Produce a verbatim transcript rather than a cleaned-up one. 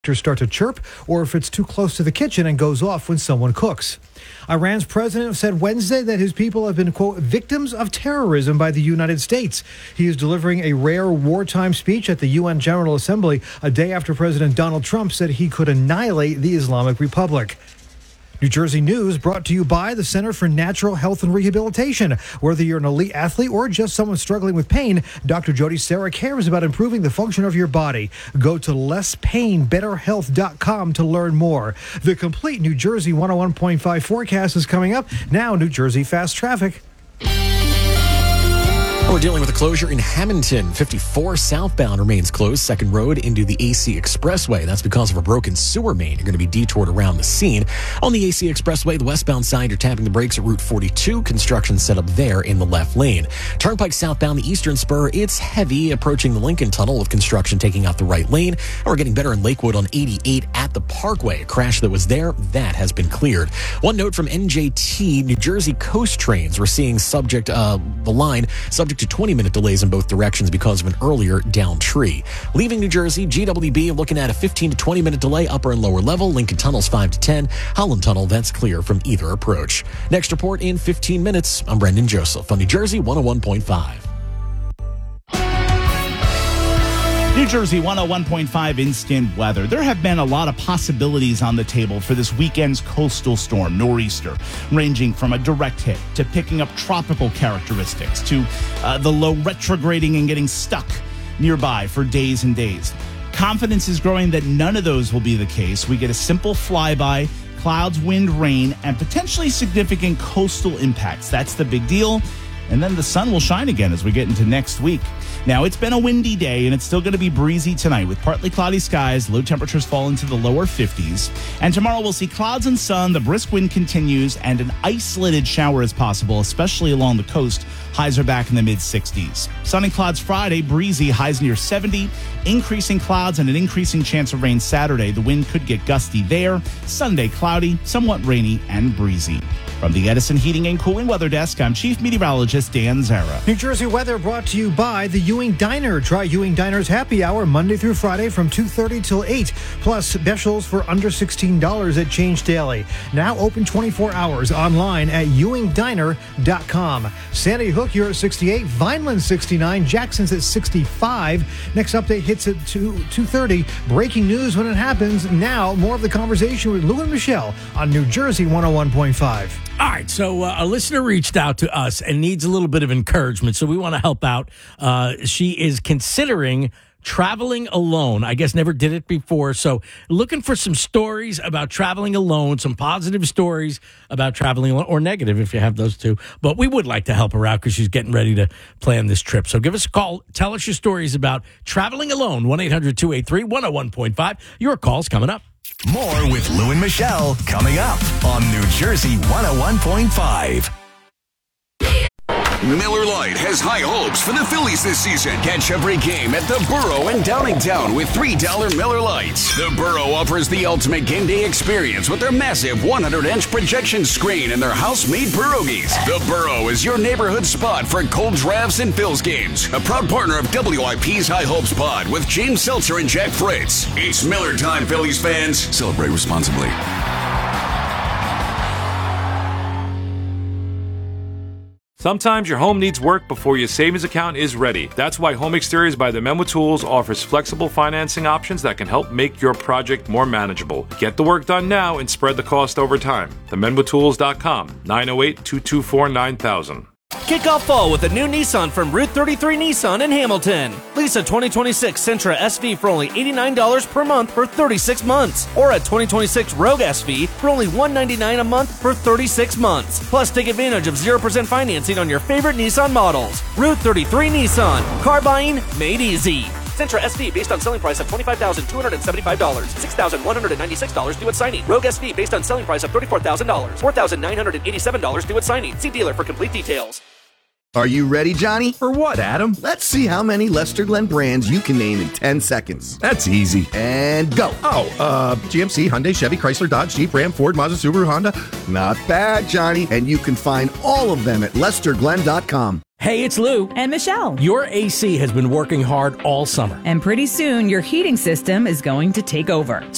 start to chirp, or if it's too close to the kitchen and goes off when someone cooks. Iran's president said Wednesday that his people have been, quote, victims of terrorism by the United States. He is delivering a rare wartime speech at the U N General Assembly a day after President Donald Trump said he could annihilate the Islamic Republic. New Jersey News brought to you by the Center for Natural Health and Rehabilitation. Whether you're an elite athlete or just someone struggling with pain, Doctor Jody Sarah cares about improving the function of your body. Go to less pain better health dot com to learn more. The complete New Jersey one oh one point five forecast is coming up. Now, New Jersey Fast Traffic. We're dealing with a closure in Hamilton. fifty-four southbound remains closed. Second Road into the A C Expressway. That's because of a broken sewer main. You're going to be detoured around the scene. On the A C Expressway, the westbound side, you're tapping the brakes at Route forty-two. Construction set up there in the left lane. Turnpike southbound, the eastern spur, it's heavy approaching the Lincoln Tunnel with construction taking out the right lane. And we're getting better in Lakewood on eighty-eight at the Parkway. A crash that was there, that has been cleared. One note from N J T, New Jersey coast trains. We're seeing subject, uh, the line subject to twenty-minute delays in both directions because of an earlier down tree. Leaving New Jersey, G W B looking at a fifteen to twenty-minute delay upper and lower level. Lincoln Tunnel's five to ten. Holland Tunnel, that's clear from either approach. Next report in fifteen minutes. I'm Brendan Joseph on New Jersey one oh one point five. New Jersey one oh one point five instant weather. There have been a lot of possibilities on the table for this weekend's coastal storm, Nor'easter, ranging from a direct hit to picking up tropical characteristics to uh, the low retrograding and getting stuck nearby for days and days. Confidence is growing that none of those will be the case. We get a simple flyby, clouds, wind, rain, and potentially significant coastal impacts. That's the big deal. And then the sun will shine again as we get into next week. Now, it's been a windy day, and it's still going to be breezy tonight with partly cloudy skies. Low temperatures fall into the lower fifties. And tomorrow we'll see clouds and sun. The brisk wind continues, and an isolated shower is possible, especially along the coast. Highs are back in the mid-sixties. Sun and clouds Friday, breezy, highs near seventy. Increasing clouds and an increasing chance of rain Saturday. The wind could get gusty there. Sunday, cloudy, somewhat rainy, and breezy. From the Edison Heating and Cooling Weather Desk, I'm Chief Meteorologist Dan Zara. New Jersey weather brought to you by the Ewing Diner. Try Ewing Diner's happy hour Monday through Friday from two thirty till eight. Plus specials for under sixteen dollars at Change Daily. Now open twenty-four hours online at ewing diner dot com. Sandy Hook, you're at sixty-eight. Vineland, sixty-nine. Jackson's at sixty-five. Next update hits at two thirty. Breaking news when it happens. Now, more of the conversation with Lou and Michelle on New Jersey one oh one point five. All right, so uh, a listener reached out to us and needs a little bit of encouragement, so we want to help out. Uh, she is considering traveling alone. I guess never did it before, so looking for some stories about traveling alone, some positive stories about traveling alone, or negative if you have those two. But we would like to help her out because she's getting ready to plan this trip. So give us a call. Tell us your stories about traveling alone. one eight hundred two eight three one oh one point five. Your call's coming up. More with Lou and Michelle coming up on New Jersey one oh one point five. Miller Lite has high hopes for the Phillies this season. Catch every game at the Borough in Downingtown with three dollar Miller Lites. The Borough offers the ultimate game day experience with their massive one hundred inch projection screen and their house-made pierogies. The Borough is your neighborhood spot for cold drafts and Phils games. A proud partner of W I P's High Hopes Pod with James Seltzer and Jack Fritz. It's Miller time, Phillies fans. Celebrate responsibly. Sometimes your home needs work before your savings account is ready. That's why Home Exteriors by the Memo Tools offers flexible financing options that can help make your project more manageable. Get the work done now and spread the cost over time. the memo tools dot com, nine oh eight, two two four, nine thousand. Kick off fall with a new Nissan from Route thirty-three Nissan in Hamilton. Lease a twenty twenty-six Sentra S V for only eighty-nine dollars per month for thirty-six months. Or a twenty twenty-six Rogue S V for only one hundred ninety-nine dollars a month for thirty-six months. Plus, take advantage of zero percent financing on your favorite Nissan models. Route thirty-three Nissan. Car buying made easy. Sentra S V based on selling price of twenty-five thousand two hundred seventy-five dollars. six thousand one hundred ninety-six dollars due at signing. Rogue S V based on selling price of thirty-four thousand dollars. four thousand nine hundred eighty-seven dollars due at signing. See dealer for complete details. Are you ready, Johnny? For what, Adam? Let's see how many Lester Glenn brands you can name in ten seconds. That's easy. And go. Oh, uh, G M C, Hyundai, Chevy, Chrysler, Dodge, Jeep, Ram, Ford, Mazda, Subaru, Honda. Not bad, Johnny. And you can find all of them at lester glenn dot com. Hey, it's Lou. And Michelle. Your A C has been working hard all summer. And pretty soon, your heating system is going to take over.